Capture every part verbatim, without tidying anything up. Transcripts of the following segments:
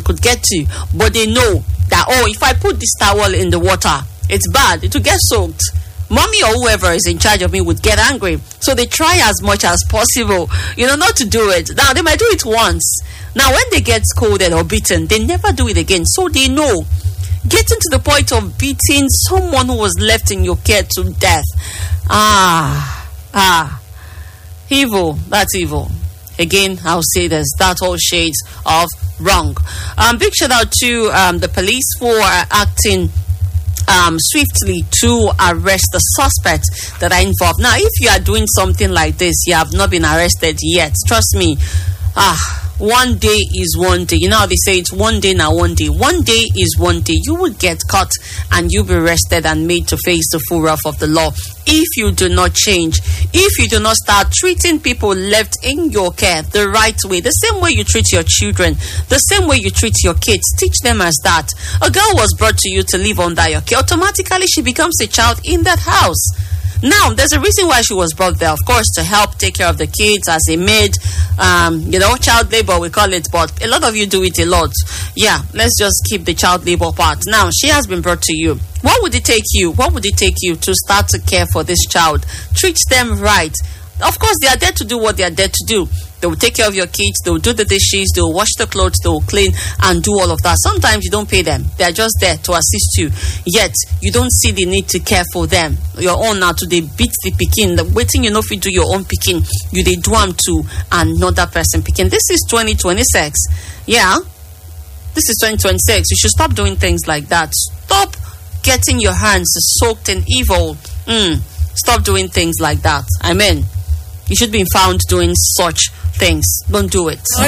could get to, but they know that, oh, if I put this towel in the water, it's bad, it will get soaked. Mommy or whoever is in charge of me would get angry. So they try as much as possible, you know, not to do it. Now, they might do it once. Now, when they get scolded or beaten, they never do it again. So they know. Getting to the point of beating someone who was left in your care to death. Ah, ah. Evil. That's evil. Again, I'll say this. That's all shades of wrong. Um, big shout out to um, the police for uh, acting Um, swiftly to arrest the suspects that are involved. Now, if you are doing something like this, you have not been arrested yet. Trust me, ah, one day is one day. You know how they say it's one day now, one day. One day is one day. You will get caught and you'll be arrested and made to face the full wrath of the law. If you do not change, if you do not start treating people left in your care the right way, the same way you treat your children, the same way you treat your kids, teach them as that. A girl was brought to you to live under your care. Automatically, she becomes a child in that house. Now, there's a reason why she was brought there, of course, to help take care of the kids as a maid, um, you know, child labor, we call it, but a lot of you do it a lot. Yeah, let's just keep the child labor part. Now, she has been brought to you. What would it take you? What would it take you to start to care for this child? Treat them right. Of course, they are there to do what they are there to do. They will take care of your kids, they will do the dishes, they will wash the clothes, they will clean and do all of that. Sometimes you don't pay them. They are just there to assist you. Yet, you don't see the need to care for them. Your own now to they beat the pikin. The waiting you know if you do your own pikin, you they do them to another person pikin. This is twenty twenty-six. Yeah, this is twenty twenty-six. You should stop doing things like that. Stop getting your hands soaked in evil. Mm. Stop doing things like that. Amen. You should be found doing such things. Don't do it. Uh,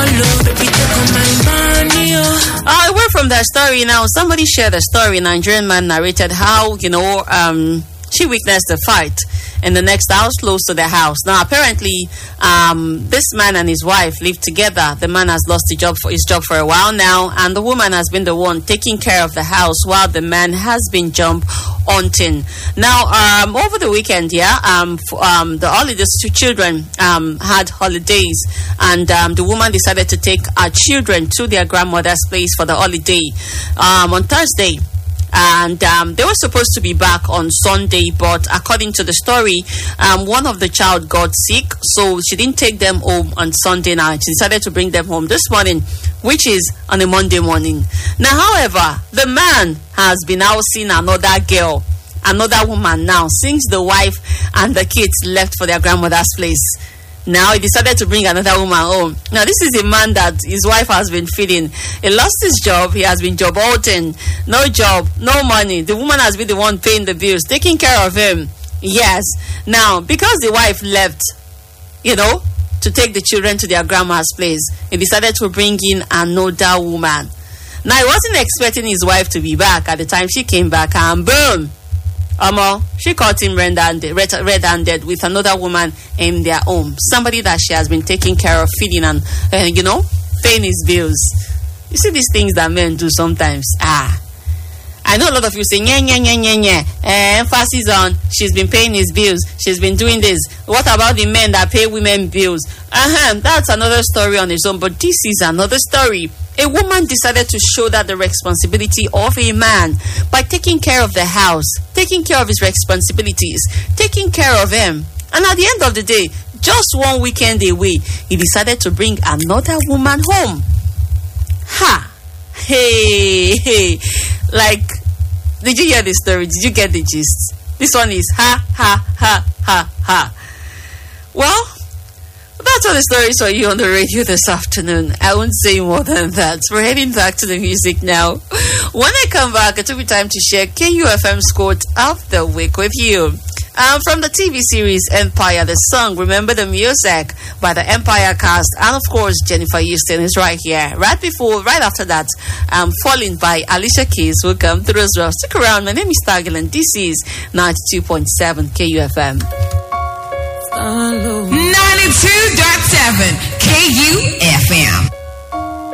away from that story now, somebody shared a story. A Nigerian man narrated how, you know, um, she witnessed a fight in the next house close to their house. Now, apparently, um, this man and his wife live together. The man has lost his job for his job for a while now, and the woman has been the one taking care of the house while the man has been jump hunting. Now, um, over the weekend, yeah, um, f- um, the holidays, two children um, had holidays, and um, the woman decided to take her children to their grandmother's place for the holiday um, on Thursday. And um, they were supposed to be back on Sunday, but according to the story, um, one of the child got sick, so she didn't take them home on Sunday night. She decided to bring them home this morning, which is on a Monday morning. Now, however, the man has been out seeing another girl, another woman now, since the wife and the kids left for their grandmother's place. Now he decided to bring another woman home. Now this is a man that his wife has been feeding. He lost his job. He has been job hunting. No job, no money. The woman has been the one paying the bills, taking care of him. Yes. Now, because the wife left, you know, to take the children to their grandma's place, he decided to bring in another woman. Now he wasn't expecting his wife to be back at the time she came back, and boom, Um, she caught him red-handed, red-handed with another woman in their home. Somebody that she has been taking care of, feeding and, uh, you know, paying his bills. You see these things that men do sometimes. Ah, I know a lot of you say, yeah, yeah, yeah, yeah, yeah. Uh, emphasis on, she's been paying his bills. She's been doing this. What about the men that pay women bills? Uh-huh, that's another story on its own. But this is another story. A woman decided to show that the responsibility of a man by taking care of the house, taking care of his responsibilities, taking care of him. And at the end of the day, just one weekend away, he decided to bring another woman home. Ha! Hey, hey. Like, did you hear the story? Did you get the gist? This one is ha, ha, ha, ha, ha. Well, that's all the stories for you on the radio this afternoon. I won't say more than that. We're heading back to the music now. When I come back, it will be time to share K U F M's quote of the week with you. Um, from the T V series Empire, the song Remember the Music by the Empire cast, and of course Jennifer Houston is right here. Right before, right after that, um, Falling by Alicia Keys will come through as well. Stick around. My name is Tagil and this is ninety-two point seven K U F M. ninety-two point seven K U F M.